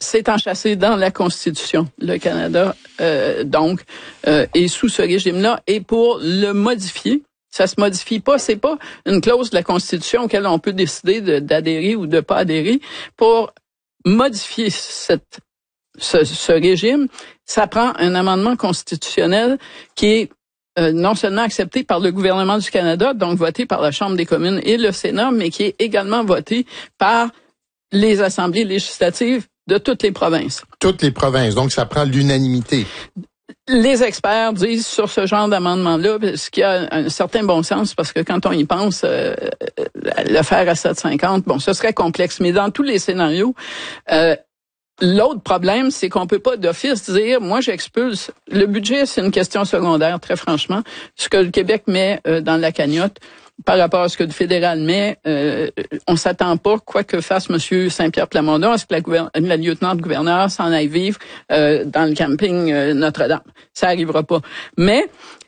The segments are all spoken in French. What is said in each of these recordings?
c'est enchâssé dans la Constitution. Le Canada, est sous ce régime-là. Et pour le modifier, ça se modifie pas. C'est pas une clause de la Constitution auquel on peut décider d'adhérer ou de pas adhérer. Pour modifier ce régime, ça prend un amendement constitutionnel qui est non seulement accepté par le gouvernement du Canada, donc voté par la Chambre des communes et le Sénat, mais qui est également voté par les assemblées législatives de toutes les provinces. Toutes les provinces, donc ça prend l'unanimité. Les experts disent sur ce genre d'amendement-là, ce qui a un certain bon sens, parce que quand on y pense, le faire à 7,50, bon, ce serait complexe. Mais dans tous les scénarios, l'autre problème, c'est qu'on peut pas d'office dire, moi j'expulse. Le budget, c'est une question secondaire, très franchement. Ce que le Québec met dans la cagnotte par rapport à ce que le fédéral met, on s'attend pas, quoi que fasse M. Saint-Pierre Plamondon, à ce que la lieutenant-gouverneur s'en aille vivre dans le camping Notre-Dame. Ça arrivera pas. Mais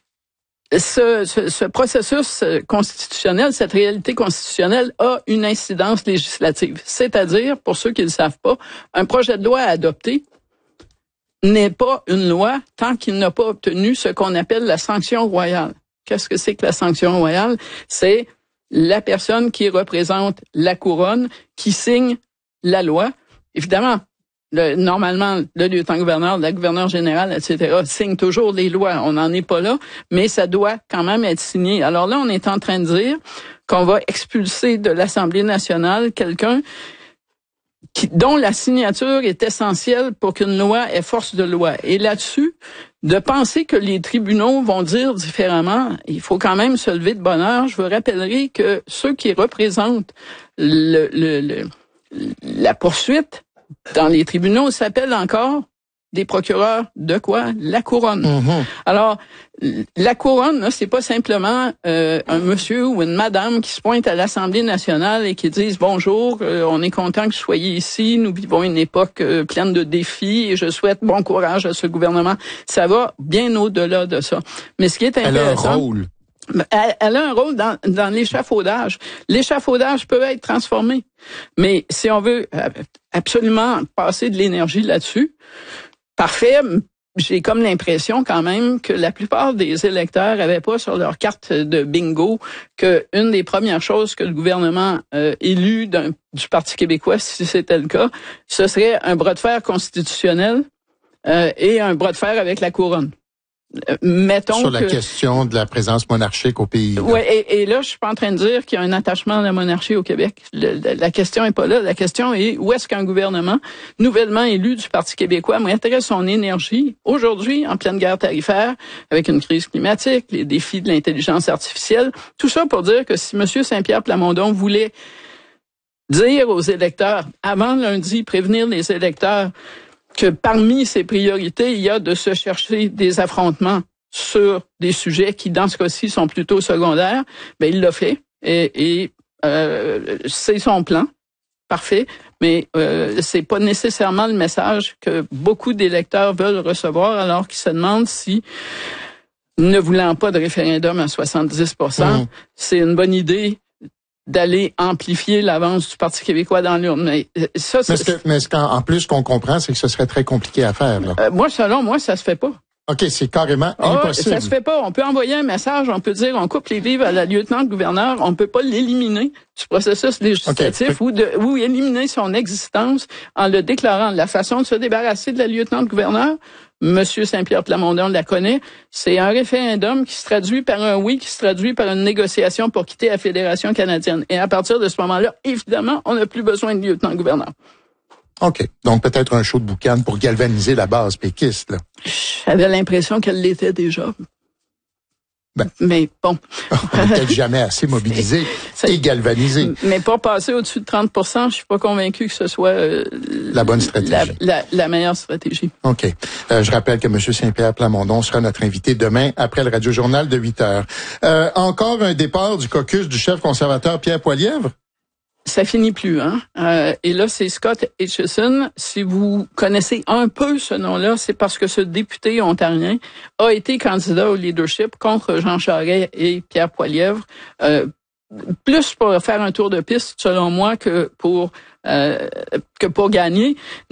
ce processus constitutionnel, cette réalité constitutionnelle a une incidence législative. C'est-à-dire, pour ceux qui ne le savent pas, un projet de loi adopté n'est pas une loi tant qu'il n'a pas obtenu ce qu'on appelle la sanction royale. Qu'est-ce que c'est que la sanction royale? C'est la personne qui représente la couronne, qui signe la loi. Évidemment, normalement, le lieutenant-gouverneur, la gouverneure générale, etc., signe toujours les lois. On n'en est pas là, mais ça doit quand même être signé. Alors là, on est en train de dire qu'on va expulser de l'Assemblée nationale quelqu'un dont la signature est essentielle pour qu'une loi ait force de loi. Et là-dessus, de penser que les tribunaux vont dire différemment, il faut quand même se lever de bonne heure. Je vous rappellerai que ceux qui représentent la poursuite dans les tribunaux s'appellent encore des procureurs de quoi? La couronne. Mm-hmm. Alors, la couronne, là, c'est pas simplement un monsieur ou une madame qui se pointe à l'Assemblée nationale et qui disent bonjour, on est content que vous soyez ici, nous vivons une époque pleine de défis et je souhaite bon courage à ce gouvernement. Ça va bien au-delà de ça. Mais ce qui est intéressant... Elle a un rôle. Elle a un rôle dans l'échafaudage. L'échafaudage peut être transformé. Mais si on veut absolument passer de l'énergie là-dessus, parfait, j'ai comme l'impression quand même que la plupart des électeurs avaient pas sur leur carte de bingo que une des premières choses que le gouvernement élu du Parti québécois, si c'était le cas, ce serait un bras de fer constitutionnel et un bras de fer avec la couronne. Mettons sur la question de la présence monarchique au pays. Oui, et là, je suis pas en train de dire qu'il y a un attachement à la monarchie au Québec. La question est pas là. La question est où est-ce qu'un gouvernement nouvellement élu du Parti québécois mettrait son énergie aujourd'hui en pleine guerre tarifaire, avec une crise climatique, les défis de l'intelligence artificielle, tout ça pour dire que si M. Saint-Pierre Plamondon voulait dire aux électeurs, avant lundi, prévenir les électeurs que parmi ses priorités, il y a de se chercher des affrontements sur des sujets qui, dans ce cas-ci, sont plutôt secondaires, ben il l'a fait et c'est son plan, parfait, mais c'est pas nécessairement le message que beaucoup d'électeurs veulent recevoir, alors qu'ils se demandent si, ne voulant pas de référendum à 70%, c'est une bonne idée d'aller amplifier l'avance du Parti québécois dans l'urne. Mais en plus, ce qu'on comprend, c'est que ce serait très compliqué à faire. Là. Selon moi, ça se fait pas. OK, c'est carrément impossible. Ça se fait pas. On peut envoyer un message, on peut dire, on coupe les vivres à la lieutenant-gouverneur, on peut pas l'éliminer du processus législatif ou éliminer son existence en le déclarant. La façon de se débarrasser de la lieutenant-gouverneur, Monsieur Saint-Pierre Plamondon la connaît, c'est un référendum qui se traduit par un oui, qui se traduit par une négociation pour quitter la Fédération canadienne. Et à partir de ce moment-là, évidemment, on n'a plus besoin de lieutenant-gouverneur. OK. Donc, peut-être un show de boucan pour galvaniser la base péquiste, là. J'avais l'impression qu'elle l'était déjà. Mais bon. On n'est peut-être jamais assez mobilisé et galvanisé. Mais pour passer au-dessus de 30%, je suis pas convaincu que ce soit la bonne stratégie. La meilleure stratégie. OK. Je rappelle que M. Saint-Pierre Plamondon sera notre invité demain après le Radio-Journal de 8h. Encore un départ du caucus du chef conservateur Pierre Poilievre? Ça finit plus, hein. Et là, c'est Scott Aitchison. Si vous connaissez un peu ce nom-là, c'est parce que ce député ontarien a été candidat au leadership contre Jean Charest et Pierre Poilievre. Plus pour faire un tour de piste, selon moi, que pour gagner.